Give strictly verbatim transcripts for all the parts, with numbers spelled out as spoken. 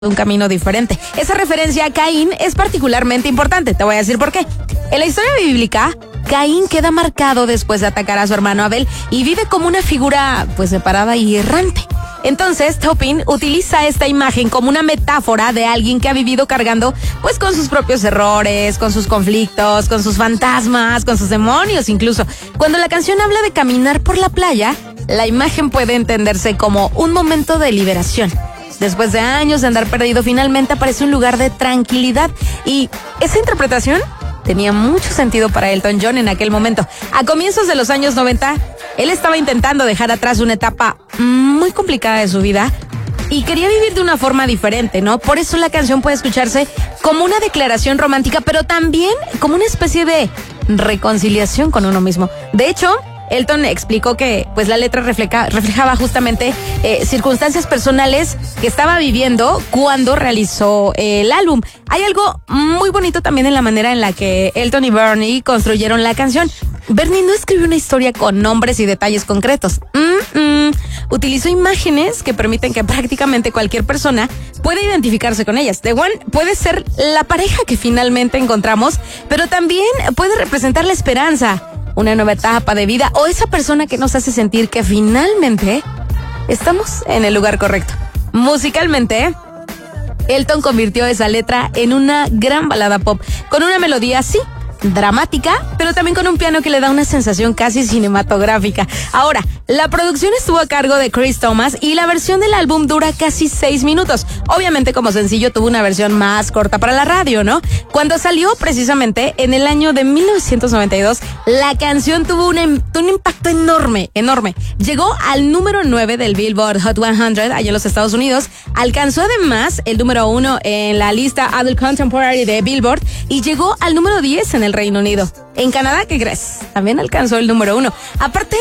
un camino diferente. Esa referencia a Caín es particularmente importante, te voy a decir por qué. En la historia bíblica, Caín queda marcado después de atacar a su hermano Abel y vive como una figura pues separada y errante. Entonces, Taupin utiliza esta imagen como una metáfora de alguien que ha vivido cargando pues con sus propios errores, con sus conflictos, con sus fantasmas, con sus demonios incluso. Cuando la canción habla de caminar por la playa, la imagen puede entenderse como un momento de liberación. Después de años de andar perdido, finalmente aparece un lugar de tranquilidad. Y esa interpretación tenía mucho sentido para Elton John en aquel momento. A comienzos de los años noventa, él estaba intentando dejar atrás una etapa muy complicada de su vida y quería vivir de una forma diferente, ¿no? Por eso la canción puede escucharse como una declaración romántica, pero también como una especie de reconciliación con uno mismo. De hecho, Elton explicó que pues la letra refleja, reflejaba justamente eh, circunstancias personales que estaba viviendo cuando realizó eh, el álbum. Hay algo muy bonito también en la manera en la que Elton y Bernie construyeron la canción. Bernie no escribió una historia con nombres y detalles concretos. Mm-mm. Utilizó imágenes que permiten que prácticamente cualquier persona pueda identificarse con ellas. The One puede ser la pareja que finalmente encontramos, pero también puede representar la esperanza, una nueva etapa de vida o esa persona que nos hace sentir que finalmente estamos en el lugar correcto. Musicalmente, Elton convirtió esa letra en una gran balada pop, con una melodía así, dramática, pero también con un piano que le da una sensación casi cinematográfica. Ahora, la producción estuvo a cargo de Chris Thomas y la versión del álbum dura casi seis minutos. Obviamente, como sencillo, tuvo una versión más corta para la radio, ¿no? Cuando salió precisamente en el año de mil novecientos noventa y dos, la canción tuvo un, un impacto enorme, enorme. Llegó al número nueve del Billboard Hot cien allá en los Estados Unidos. Alcanzó además el número uno en la lista Adult Contemporary de Billboard y llegó al número diez en el Reino Unido. En Canadá, ¿qué crees? También alcanzó el número uno. Aparte,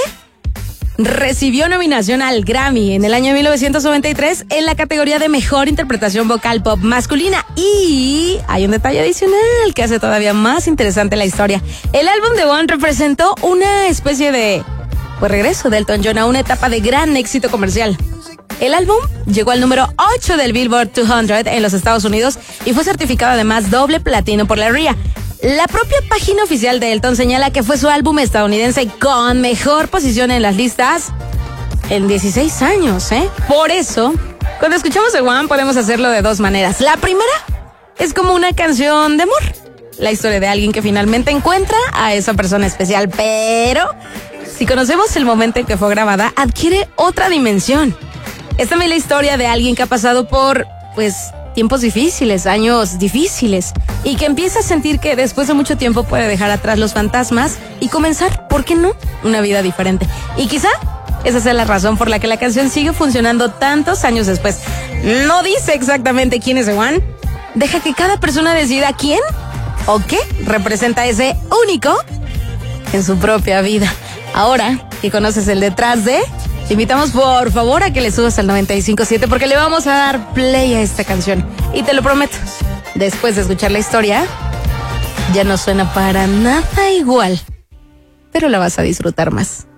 recibió nominación al Grammy en el año mil novecientos noventa y tres en la categoría de Mejor Interpretación Vocal Pop Masculina. Y hay un detalle adicional que hace todavía más interesante la historia. El álbum de One representó una especie de pues regreso de Elton John a una etapa de gran éxito comercial. El álbum llegó al número ocho del Billboard doscientos en los Estados Unidos y fue certificado además doble platino por la R I A. La propia página oficial de Elton señala que fue su álbum estadounidense con mejor posición en las listas en dieciséis años, ¿eh? Por eso, cuando escuchamos The One podemos hacerlo de dos maneras. La primera es como una canción de amor, la historia de alguien que finalmente encuentra a esa persona especial, pero si conocemos el momento en que fue grabada, adquiere otra dimensión. Es también la historia de alguien que ha pasado por, pues, tiempos difíciles, años difíciles, y que empieza a sentir que después de mucho tiempo puede dejar atrás los fantasmas y comenzar, ¿por qué no?, una vida diferente. Y quizá esa sea la razón por la que la canción sigue funcionando tantos años después. No dice exactamente quién es The One, deja que cada persona decida quién o qué representa ese único en su propia vida. Ahora que conoces el detrás de, te invitamos por favor a que le subas al noventa y cinco punto siete porque le vamos a dar play a esta canción. Y te lo prometo, después de escuchar la historia, ya no suena para nada igual, pero la vas a disfrutar más.